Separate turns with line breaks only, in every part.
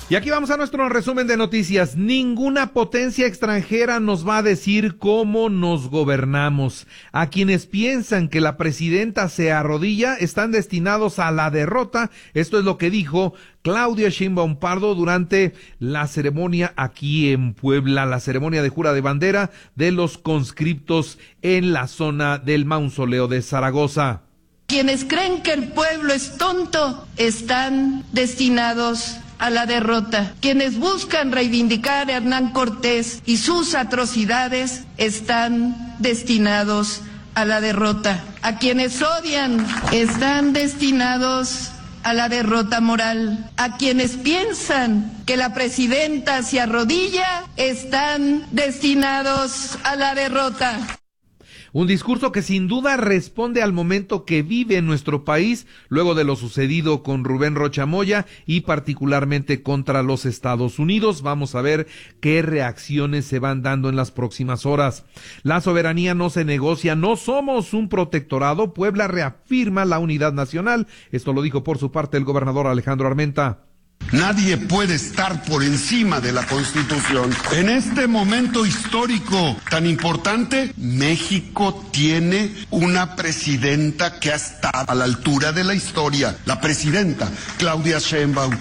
Y aquí vamos a nuestro resumen de noticias. Ninguna potencia extranjera nos va a decir cómo nos gobernamos. A quienes piensan que la presidenta se arrodilla están destinados a la derrota. Esto es lo que dijo Claudia Sheinbaum Pardo durante la ceremonia aquí en Puebla, la ceremonia de jura de bandera de los conscriptos en la zona del mausoleo de Zaragoza.
Quienes creen que el pueblo es tonto están destinados a la derrota. Quienes buscan reivindicar a Hernán Cortés y sus atrocidades están destinados a la derrota. A quienes odian están destinados a la derrota moral. A quienes piensan que la presidenta se arrodilla están destinados a la derrota.
Un discurso que sin duda responde al momento que vive nuestro país luego de lo sucedido con Rubén Rocha Moya y particularmente contra los Estados Unidos. Vamos a ver qué reacciones se van dando en las próximas horas. La soberanía no se negocia, no somos un protectorado. Puebla reafirma la unidad nacional. Esto lo dijo por su parte el gobernador Alejandro Armenta.
Nadie puede estar por encima de la Constitución. En este momento histórico tan importante, México tiene una presidenta que ha estado a la altura de la historia, la presidenta Claudia Sheinbaum,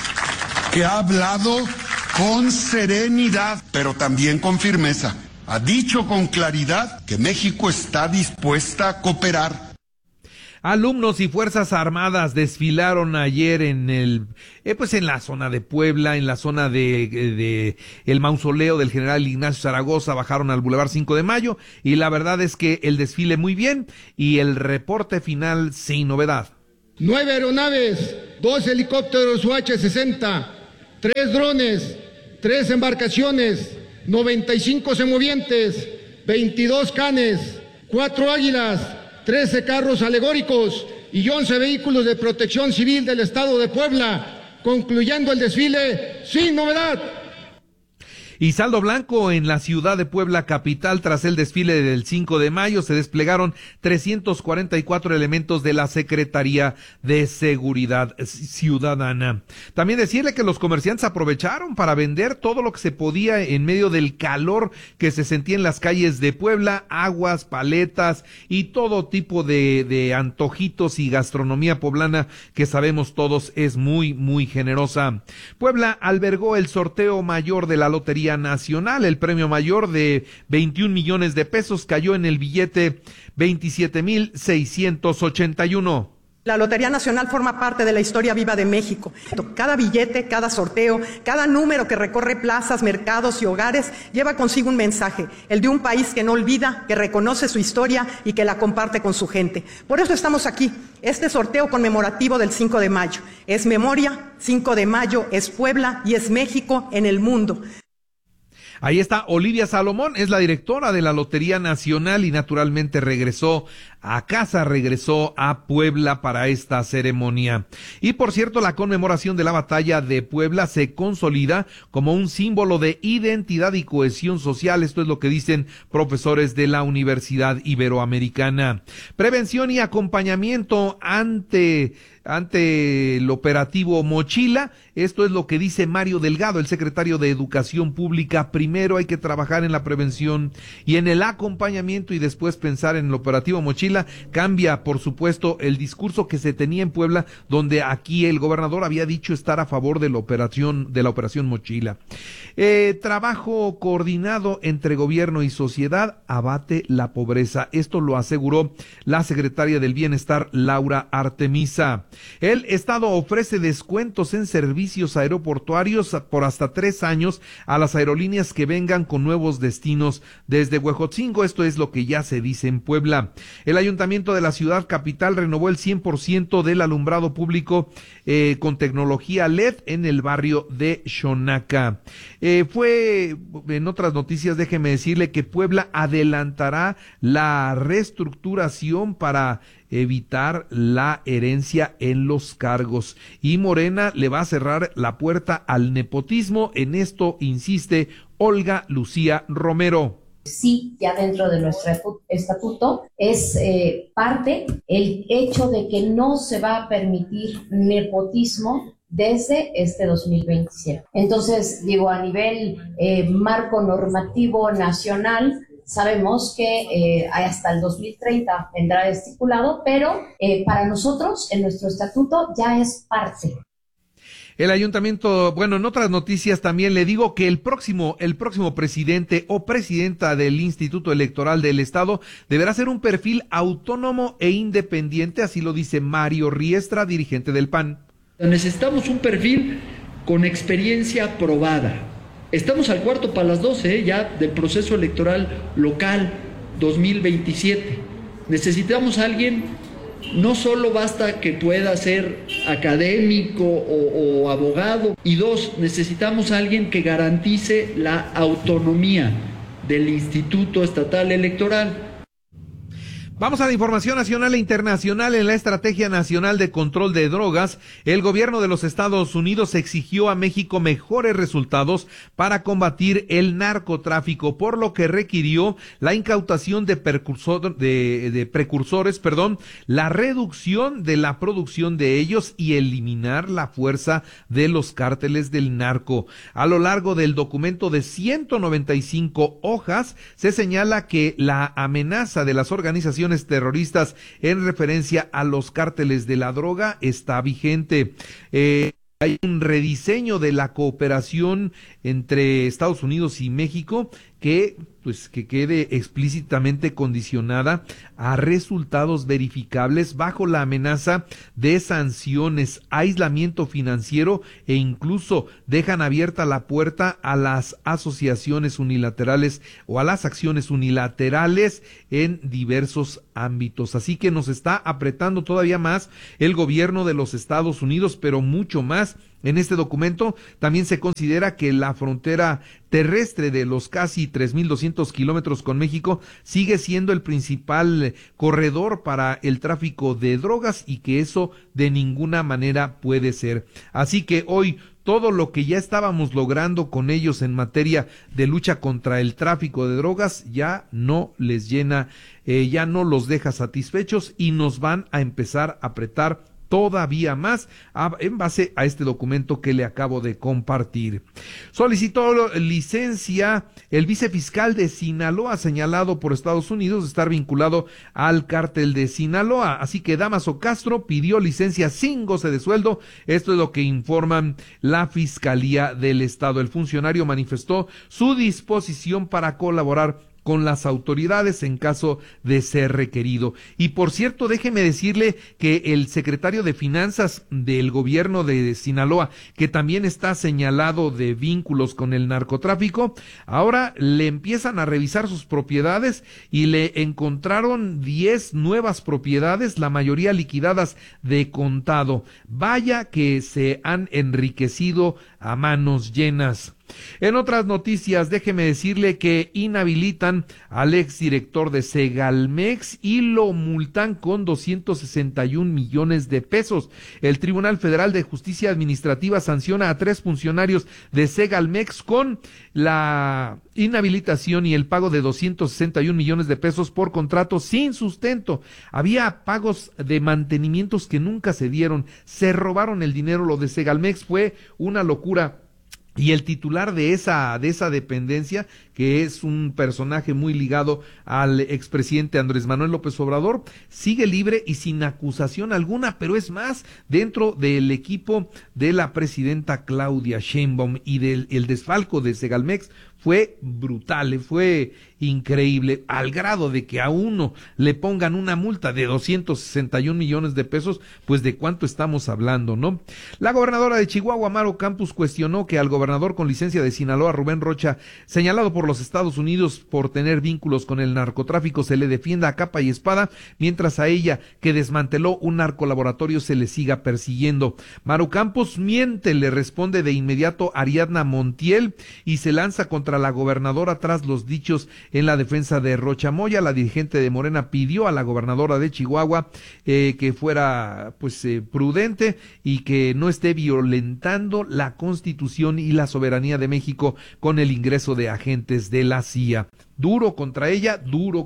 que ha hablado con serenidad, pero también con firmeza. Ha dicho con claridad que México está dispuesta a cooperar.
Alumnos y Fuerzas Armadas desfilaron ayer en la zona de Puebla, en la zona de el mausoleo del general Ignacio Zaragoza, bajaron al Boulevard 5 de Mayo y la verdad es que el desfile muy bien y el reporte final sin novedad.
9 aeronaves, 2 helicópteros UH-60, 3 drones, 3 embarcaciones, 95 semovientes, 22 canes, 4 águilas, 13 carros alegóricos y 11 vehículos de protección civil del estado de Puebla, concluyendo el desfile sin novedad.
Y saldo blanco en la ciudad de Puebla capital. Tras el desfile del 5 de mayo se desplegaron 344 elementos de la Secretaría de Seguridad Ciudadana. También decirle que los comerciantes aprovecharon para vender todo lo que se podía en medio del calor que se sentía en las calles de Puebla, aguas, paletas y todo tipo de antojitos y gastronomía poblana que sabemos todos es muy, muy generosa. Puebla albergó el sorteo mayor de la Lotería Nacional. El premio mayor de 21 millones de pesos cayó en el billete 27,681.
La Lotería Nacional forma parte de la historia viva de México. Cada billete, cada sorteo, cada número que recorre plazas, mercados y hogares lleva consigo un mensaje, el de un país que no olvida, que reconoce su historia y que la comparte con su gente. Por eso estamos aquí. Este sorteo conmemorativo del 5 de mayo es memoria, 5 de mayo es Puebla y es México en el mundo.
Ahí está Olivia Salomón, es la directora de la Lotería Nacional y naturalmente regresó a casa, regresó a Puebla para esta ceremonia. Y por cierto, la conmemoración de la batalla de Puebla se consolida como un símbolo de identidad y cohesión social. Esto es lo que dicen profesores de la Universidad Iberoamericana. Prevención y acompañamiento ante el operativo Mochila. Esto es lo que dice Mario Delgado, el secretario de Educación Pública. Primero hay que trabajar en la prevención y en el acompañamiento y después pensar en el operativo Mochila. Cambia, por supuesto, el discurso que se tenía en Puebla, donde aquí el gobernador había dicho estar a favor de la operación Mochila. Trabajo coordinado entre gobierno y sociedad abate la pobreza. Esto lo aseguró la secretaria del Bienestar, Laura Artemisa. El Estado ofrece descuentos en servicios aeroportuarios por hasta 3 años a las aerolíneas que vengan con nuevos destinos desde Huejotzingo. Esto es lo que ya se dice en Puebla. El Ayuntamiento de la ciudad capital renovó el 100% del alumbrado público con tecnología LED en el barrio de Xonaca. En otras noticias, déjeme decirle que Puebla adelantará la reestructuración para evitar la herencia en los cargos y Morena le va a cerrar la puerta al nepotismo. En esto insiste Olga Lucía Romero.
Sí, ya dentro de nuestro estatuto es parte el hecho de que no se va a permitir nepotismo desde este 2027. Entonces, digo, a nivel marco normativo nacional, sabemos que hasta el 2030 vendrá estipulado, pero para nosotros, en nuestro estatuto, ya es parte.
El ayuntamiento, bueno, en otras noticias también le digo que el próximo presidente o presidenta del Instituto Electoral del Estado deberá ser un perfil autónomo e independiente, así lo dice Mario Riestra, dirigente del PAN.
Necesitamos un perfil con experiencia probada. Estamos al cuarto para las 12 ya del proceso electoral local 2027. Necesitamos a alguien. No solo basta que pueda ser académico o abogado. Y dos, necesitamos a alguien que garantice la autonomía del Instituto Estatal Electoral.
Vamos a la información nacional e internacional. En la Estrategia Nacional de Control de Drogas, el gobierno de los Estados Unidos exigió a México mejores resultados para combatir el narcotráfico, por lo que requirió la incautación de precursores, la reducción de la producción de ellos y eliminar la fuerza de los cárteles del narco. A lo largo del documento de 195 hojas, se señala que la amenaza de las organizaciones terroristas en referencia a los cárteles de la droga está vigente. Hay un rediseño de la cooperación entre Estados Unidos y México que quede explícitamente condicionada a resultados verificables bajo la amenaza de sanciones, aislamiento financiero e incluso dejan abierta la puerta a las asociaciones unilaterales o a las acciones unilaterales en diversos ámbitos. Así que nos está apretando todavía más el gobierno de los Estados Unidos, pero mucho más. En este documento también se considera que la frontera terrestre de los casi 3.200 kilómetros con México sigue siendo el principal corredor para el tráfico de drogas y que eso de ninguna manera puede ser. Así que hoy todo lo que ya estábamos logrando con ellos en materia de lucha contra el tráfico de drogas ya no les llena, ya no los deja satisfechos y nos van a empezar a apretar todavía más en base a este documento que le acabo de compartir. Solicitó licencia el vicefiscal de Sinaloa, señalado por Estados Unidos de estar vinculado al cártel de Sinaloa. Así que Dámaso Castro pidió licencia sin goce de sueldo. Esto es lo que informan la Fiscalía del Estado. El funcionario manifestó su disposición para colaborar con las autoridades en caso de ser requerido. Y por cierto, déjeme decirle que el secretario de Finanzas del gobierno de Sinaloa, que también está señalado de vínculos con el narcotráfico, ahora le empiezan a revisar sus propiedades y le encontraron 10 nuevas propiedades, la mayoría liquidadas de contado. Vaya que se han enriquecido a manos llenas. En otras noticias, déjeme decirle que inhabilitan al exdirector de Segalmex y lo multan con 261 millones de pesos. El Tribunal Federal de Justicia Administrativa sanciona a 3 funcionarios de Segalmex con la inhabilitación y el pago de 261 millones de pesos por contratos sin sustento. Había pagos de mantenimientos que nunca se dieron, se robaron el dinero. Lo de Segalmex fue una locura. Y el titular de esa dependencia, que es un personaje muy ligado al expresidente Andrés Manuel López Obrador, sigue libre y sin acusación alguna, pero es más, dentro del equipo de la presidenta Claudia Sheinbaum y el desfalco de Segalmex fue brutal, fue increíble, al grado de que a uno le pongan una multa de 261 millones de pesos, pues de cuánto estamos hablando, ¿no? La gobernadora de Chihuahua, Maru Campos, cuestionó que al gobernador con licencia de Sinaloa, Rubén Rocha, señalado por los Estados Unidos por tener vínculos con el narcotráfico, se le defienda a capa y espada, mientras a ella, que desmanteló un narcolaboratorio, se le siga persiguiendo. Maru Campos miente, le responde de inmediato Ariadna Montiel y se lanza contra la gobernadora tras los dichos en la defensa de Rocha Moya. La dirigente de Morena pidió a la gobernadora de Chihuahua que fuera prudente y que no esté violentando la Constitución y la soberanía de México con el ingreso de agentes de la CIA. duro contra ella,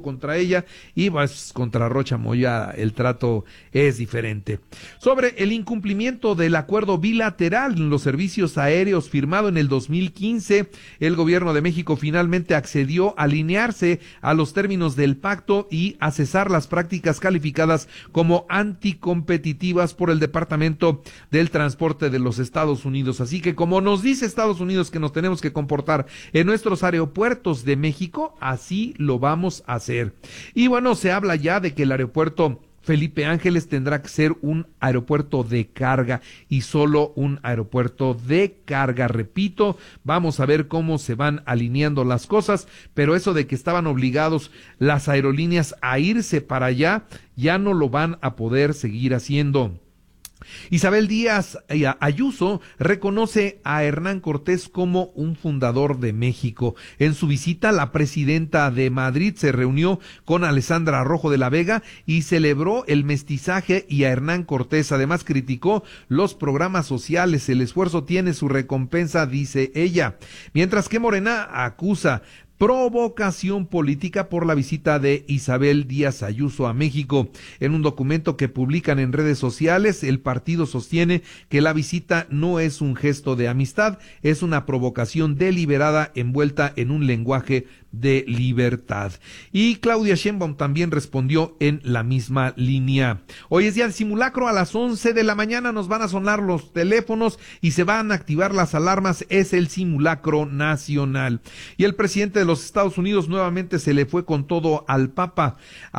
y pues contra Rocha Moya el trato es diferente. Sobre el incumplimiento del acuerdo bilateral en los servicios aéreos firmado en el 2015, el gobierno de México finalmente accedió a alinearse a los términos del pacto y a cesar las prácticas calificadas como anticompetitivas por el Departamento del Transporte de los Estados Unidos. Así que como nos dice Estados Unidos que nos tenemos que comportar en nuestros aeropuertos de México, así lo vamos a hacer. Y bueno, se habla ya de que el aeropuerto Felipe Ángeles tendrá que ser un aeropuerto de carga y solo un aeropuerto de carga. Repito, vamos a ver cómo se van alineando las cosas, pero eso de que estaban obligados las aerolíneas a irse para allá, ya no lo van a poder seguir haciendo. Isabel Díaz Ayuso reconoce a Hernán Cortés como un fundador de México. En su visita, la presidenta de Madrid se reunió con Alessandra Rojo de la Vega y celebró el mestizaje y a Hernán Cortés. Además, criticó los programas sociales. El esfuerzo tiene su recompensa, dice ella. Mientras que Morena acusa provocación política por la visita de Isabel Díaz Ayuso a México. En un documento que publican en redes sociales, el partido sostiene que la visita no es un gesto de amistad, es una provocación deliberada envuelta en un lenguaje de libertad. Y Claudia Sheinbaum también respondió en la misma línea. Hoy es día de simulacro, a las 11 de la mañana nos van a sonar los teléfonos y se van a activar las alarmas, es el simulacro nacional. Y el presidente de los Estados Unidos nuevamente se le fue con todo al Papa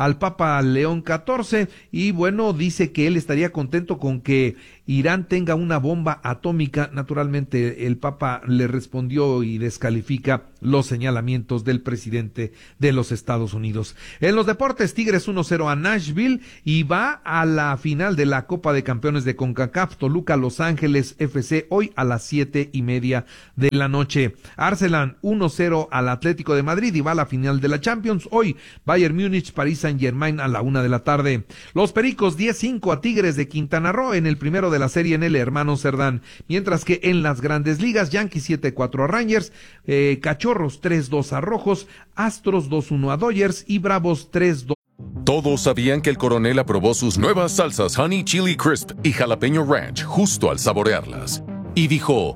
León XIV, y bueno, dice que él estaría contento con que Irán tenga una bomba atómica. Naturalmente el Papa le respondió y descalifica los señalamientos del presidente de los Estados Unidos. En los deportes, Tigres 1-0 a Nashville y va a la final de la Copa de Campeones de CONCACAF. Toluca Los Ángeles FC hoy a las 7:30 de la noche. Arsenal 1-0 al Atlético de Madrid y va a la final de la Champions. Hoy Bayern Múnich, París Saint-Germain a la 1 de la tarde. Los Pericos 10-5 a Tigres de Quintana Roo en el primero de la serie en el Hermano Cerdán. Mientras que en las Grandes Ligas, Yankees 7-4 a Rangers, Cachorros 3-2 a Rojos, Astros 2-1 a Dodgers y Bravos 3-2.
Todos sabían que el coronel aprobó sus nuevas salsas Honey Chili Crisp y Jalapeño Ranch justo al saborearlas. Y dijo,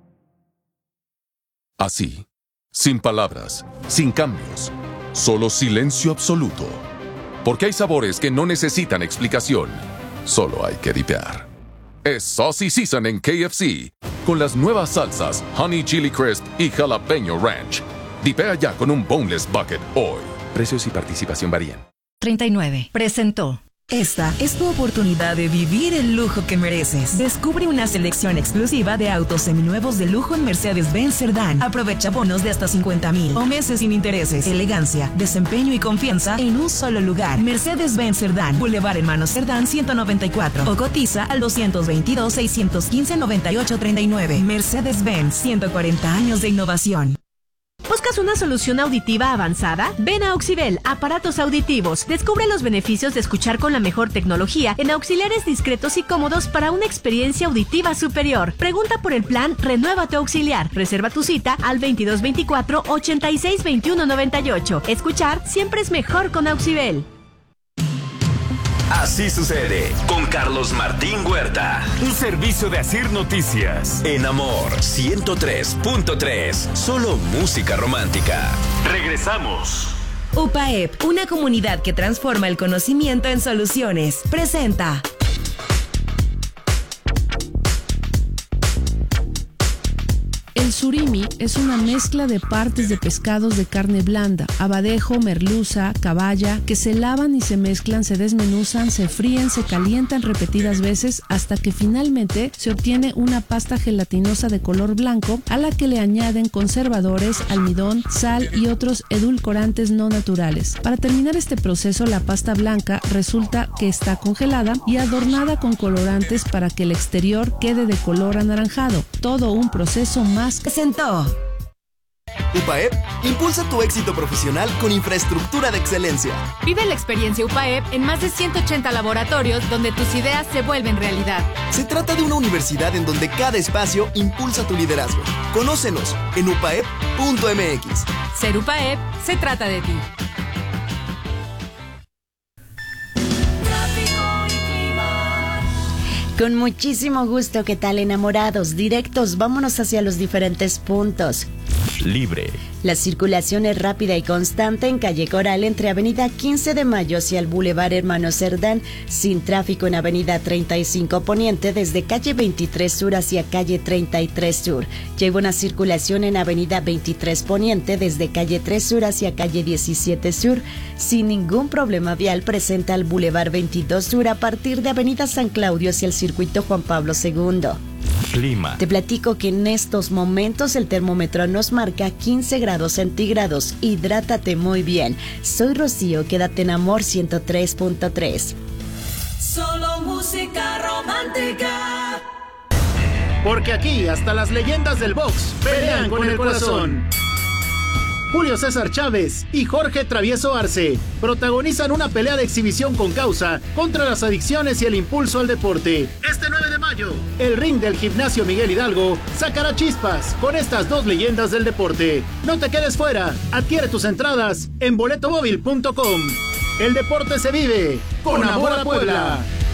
así, sin palabras, sin cambios, solo silencio absoluto. Porque hay sabores que no necesitan explicación, solo hay que dipear. Es Saucy Season en KFC, con las nuevas salsas Honey Chili Crisp y Jalapeño Ranch. Dipea ya con un Boneless Bucket hoy. Precios y participación varían.
39. Presentó.
Esta es tu oportunidad de vivir el lujo que mereces. Descubre una selección exclusiva de autos seminuevos de lujo en Mercedes-Benz Cerdán. Aprovecha bonos de hasta 50,000 o meses sin intereses. Elegancia, desempeño y confianza en un solo lugar. Mercedes-Benz Cerdán, Boulevard Hermanos Cerdán 194 o cotiza al 222-615-9839. Mercedes-Benz, 140 años de innovación.
¿Buscas una solución auditiva avanzada? Ven a Auxibel, aparatos auditivos. Descubre los beneficios de escuchar con la mejor tecnología en auxiliares discretos y cómodos para una experiencia auditiva superior. Pregunta por el plan Renueva tu Auxiliar. Reserva tu cita al 2224-862198. Escuchar siempre es mejor con Auxibel.
Así sucede con Carlos Martín Huerta. Un servicio de Asir Noticias. En Amor 103.3. Solo música romántica. Regresamos.
UPAEP, una comunidad que transforma el conocimiento en soluciones. Presenta.
El surimi es una mezcla de partes de pescados de carne blanda, abadejo, merluza, caballa, que se lavan y se mezclan, se desmenuzan, se fríen, se calientan repetidas veces hasta que finalmente se obtiene una pasta gelatinosa de color blanco a la que le añaden conservadores, almidón, sal y otros edulcorantes no naturales. Para terminar este proceso, la pasta blanca resulta que está congelada y adornada con colorantes para que el exterior quede de color anaranjado. Todo un proceso más.
Presentó.
UPAEP impulsa tu éxito profesional con infraestructura de excelencia.
Vive la experiencia UPAEP en más de 180 laboratorios donde tus ideas se vuelven realidad.
Se trata de una universidad en donde cada espacio impulsa tu liderazgo. Conócenos en upaep.mx.
Ser UPAEP se trata de ti.
Con muchísimo gusto, ¿qué tal, enamorados? Directos, vámonos hacia los diferentes puntos.
Libre.
La circulación es rápida y constante en calle Coral entre avenida 15 de Mayo hacia el Boulevard Hermano Cerdán, sin tráfico en avenida 35 Poniente desde calle 23 Sur hacia calle 33 Sur. Lleva una circulación en avenida 23 Poniente desde calle 3 Sur hacia calle 17 Sur. Sin ningún problema vial presenta el Boulevard 22 Sur a partir de avenida San Claudio hacia el circuito Juan Pablo II.
Clima.
Te platico que en estos momentos el termómetro nos marca 15 grados centígrados. Hidrátate muy bien. Soy Rocío, quédate en Amor 103.3.
Solo música romántica.
Porque aquí hasta las leyendas del box pelean con el corazón. Julio César Chávez y Jorge Travieso Arce protagonizan una pelea de exhibición con causa contra las adicciones y el impulso al deporte. Este 9 de mayo, el ring del Gimnasio Miguel Hidalgo sacará chispas con estas dos leyendas del deporte. No te quedes fuera, adquiere tus entradas en boletomóvil.com. El deporte se vive con amor a Puebla.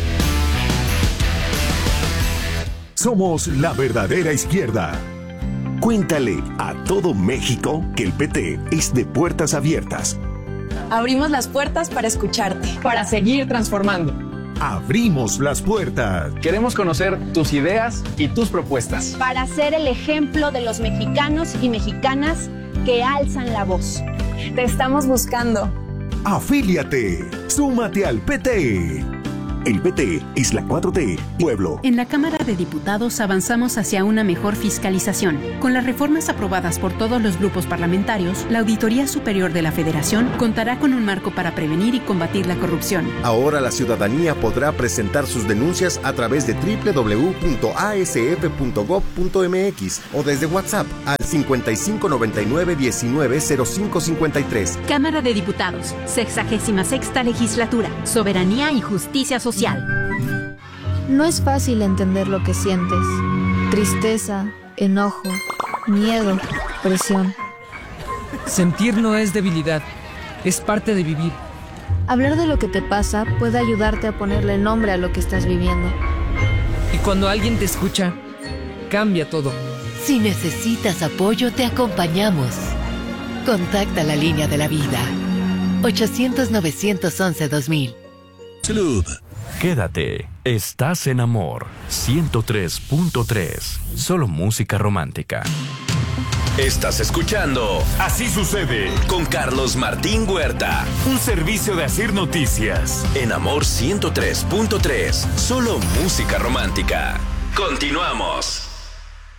Somos la verdadera izquierda. Cuéntale a todo México que el PT es de puertas abiertas.
Abrimos las puertas para escucharte.
Para seguir transformando.
Abrimos las puertas.
Queremos conocer tus ideas y tus propuestas.
Para ser el ejemplo de los mexicanos y mexicanas que alzan la voz.
Te estamos buscando.
Afíliate. Súmate al PT. El PT es la 4T, pueblo.
En la Cámara de Diputados avanzamos hacia una mejor fiscalización. Con las reformas aprobadas por todos los grupos parlamentarios, la Auditoría Superior de la Federación contará con un marco para prevenir y combatir la corrupción.
Ahora la ciudadanía podrá presentar sus denuncias a través de www.asf.gov.mx o desde WhatsApp al 5599-190553.
Cámara de Diputados, 66ª Legislatura, Soberanía y Justicia Social.
No es fácil entender lo que sientes. Tristeza, enojo, miedo, presión.
Sentir no es debilidad, es parte de vivir.
Hablar de lo que te pasa puede ayudarte a ponerle nombre a lo que estás viviendo.
Y cuando alguien te escucha, cambia todo.
Si necesitas apoyo, te acompañamos. Contacta la línea de la vida. 800-911-2000.
Salud. Quédate. Estás en Amor 103.3. Solo música romántica. Estás escuchando Así Sucede con Carlos Martín Huerta. Un servicio de Asir Noticias. En Amor 103.3. Solo música romántica. Continuamos.